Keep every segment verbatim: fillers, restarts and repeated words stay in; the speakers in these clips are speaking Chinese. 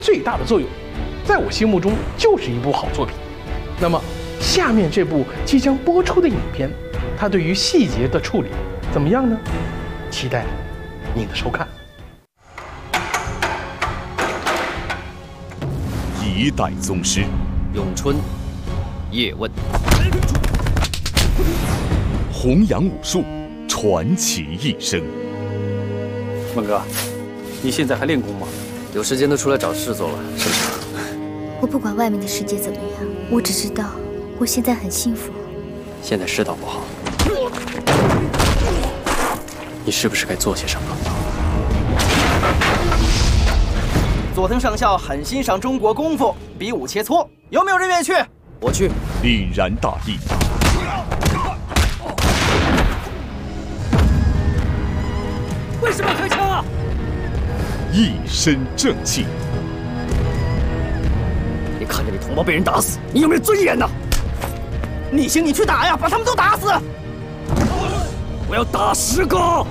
最大的作用，在我心目中就是一部好作品。那么，下面这部即将播出的影片，它对于细节的处理怎么样呢？期待您的收看。 一代宗师， 咏春，叶问， 弘扬武术，传奇一生。 文哥，你现在还练功吗？ 有时间都出来找事做了，是不是？ 我不管外面的世界怎么样，我只知道我现在很幸福。 现在世道不好，你是不是该做些什么？ 佐藤上校很欣赏中国功夫，比武切磋，有没有人愿意去？ 我去。 凛然大义， 为什么开枪啊？ 一身正气。 你看着你同胞被人打死，你有没有尊严呢？ 你行你去打呀，把他们都打死！ 我要打十个！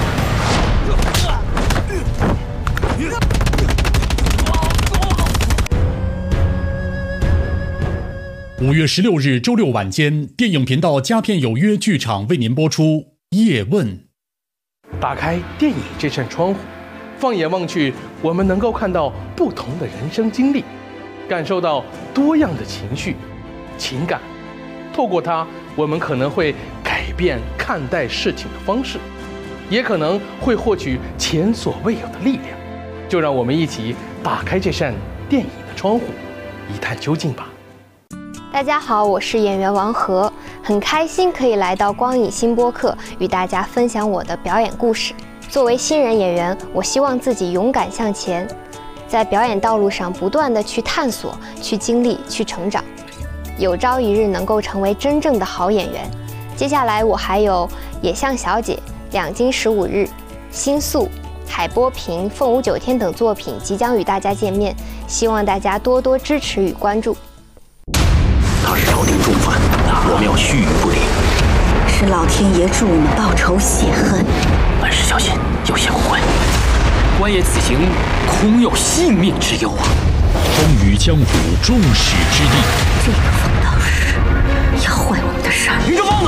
五月十六日周六晚间，电影频道佳片有约剧场为您播出《叶问》。 打开电影这扇窗户，放眼望去，我们能够看到不同的人生经历，感受到多样的情绪、情感。透过它，我们可能会改变看待事情的方式，也可能会获取前所未有的力量。就让我们一起打开这扇电影的窗户，一探究竟吧。 大家好，我是演员王和，很开心可以来到光影新播客，与大家分享我的表演故事。作为新人演员，我希望自己勇敢向前，在表演道路上不断的去探索、去经历、去成长，有朝一日能够成为真正的好演员。接下来我还有《野象小姐》、《两京十五日》、《星宿》、《海波平》、《凤舞九天》等作品即将与大家见面，希望大家多多支持与关注。 他是朝廷重犯，我们要须臾不离。 是老天爷助我们报仇雪恨。 万事小心，有些后悔。 官爷此行恐有性命之忧啊！ 风雨江湖众矢之的， 这个冯道士要坏我们的善。 你个疯子！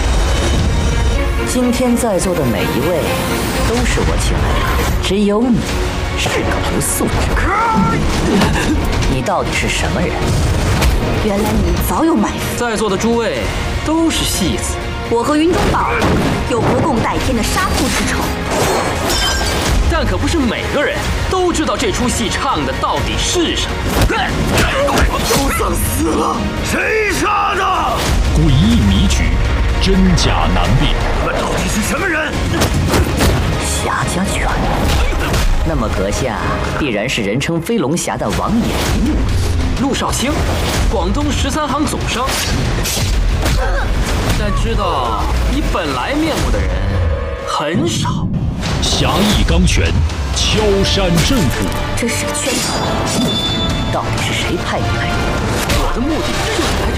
今天在座的每一位都是我请来的，只有你是个不速之客。你到底是什么人？ 原来你早有埋伏。 在座的诸位都是戏子， 我和云中宝有不共戴天的杀父之仇， 但可不是每个人都知道这出戏唱的到底是什么。 都想死了，谁杀的？ 诡异迷局，真假难辨。 你们到底是什么人？侠家拳。那么阁下必然是人称飞龙侠的王野林。 陆少卿，广东十三行总商。但知道你本来面目的人很少。 侠义刚拳，敲山震虎。 这是个圈套。 到底是谁派你来的？ 我的目的就是来